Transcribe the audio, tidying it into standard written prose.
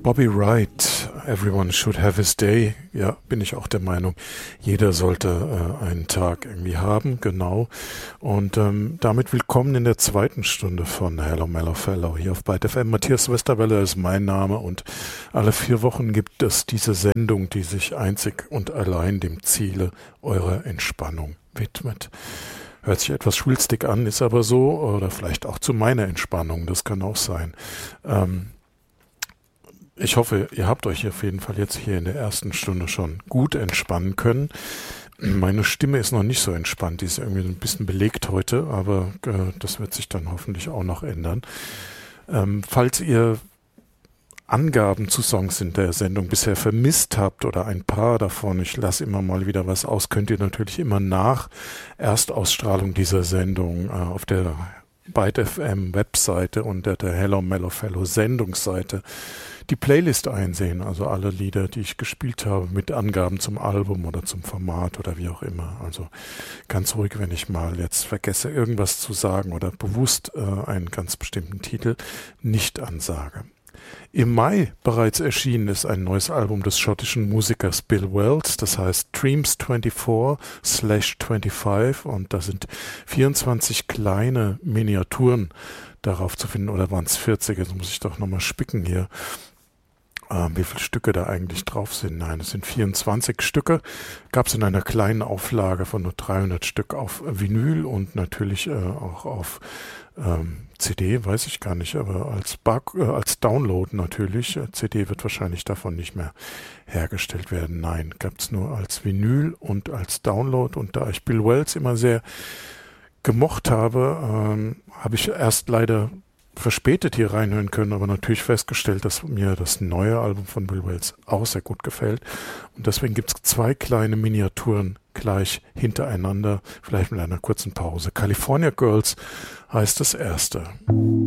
Bobby Wright, Everyone Should Have His Day. Ja, bin ich auch der Meinung, jeder sollte einen Tag irgendwie haben, genau. Und damit willkommen in der zweiten Stunde von Hello Mellow Fellow hier auf Byte FM. Matthias Westerwelle ist mein Name und alle 4 Wochen gibt es diese Sendung, die sich einzig und allein dem Ziele eurer Entspannung widmet. Hört sich etwas schwülstig an, ist aber so, oder vielleicht auch zu meiner Entspannung, das kann auch sein. Ich hoffe, ihr habt euch auf jeden Fall jetzt hier in der ersten Stunde schon gut entspannen können. Meine Stimme ist noch nicht so entspannt, die ist irgendwie ein bisschen belegt heute, aber das wird sich dann hoffentlich auch noch ändern. Falls ihr Angaben zu Songs in der Sendung bisher vermisst habt oder ein paar davon, ich lasse immer mal wieder was aus, könnt ihr natürlich immer nach Erstausstrahlung dieser Sendung auf der Byte FM Webseite unter der Hello Mellow Fellow Sendungsseite die Playlist einsehen, also alle Lieder, die ich gespielt habe, mit Angaben zum Album oder zum Format oder wie auch immer. Also ganz ruhig, wenn ich mal jetzt vergesse, irgendwas zu sagen oder bewusst einen ganz bestimmten Titel nicht ansage. Im Mai bereits erschienen ist ein neues Album des schottischen Musikers Bill Wells, das heißt Dreams 24/25 und da sind 24 kleine Miniaturen darauf zu finden, oder waren es 40, jetzt muss ich doch nochmal spicken hier. Wie viele Stücke da eigentlich drauf sind. Nein, es sind 24 Stücke. Gab es in einer kleinen Auflage von nur 300 Stück auf Vinyl und natürlich auch auf CD, weiß ich gar nicht, aber als Download natürlich. CD wird wahrscheinlich davon nicht mehr hergestellt werden. Nein, gab es nur als Vinyl und als Download. Und da ich Bill Wells immer sehr gemocht habe, habe ich erst leider verspätet hier reinhören können, aber natürlich festgestellt, dass mir das neue Album von Bill Wells auch sehr gut gefällt. Und deswegen gibt es 2 kleine Miniaturen gleich hintereinander, vielleicht mit einer kurzen Pause. California Girls heißt das erste.